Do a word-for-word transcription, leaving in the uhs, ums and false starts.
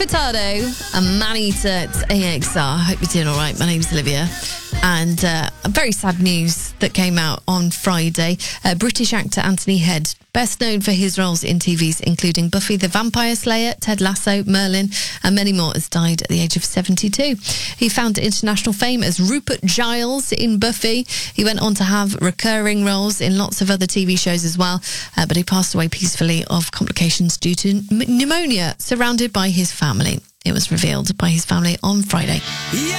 Furtado and Man-Eater at A X R. Hope you're doing all right. My name's Olivia. And uh, very sad news that came out on Friday. Uh, British actor Anthony Head, best known for his roles in T Vs, including Buffy the Vampire Slayer, Ted Lasso, Merlin, and many more, has died at the age of seventy-two. He found international fame as Rupert Giles in Buffy. He went on to have recurring roles in lots of other T V shows as well, uh, but he passed away peacefully of complications due to pneumonia, surrounded by his family. It was revealed by his family on Friday.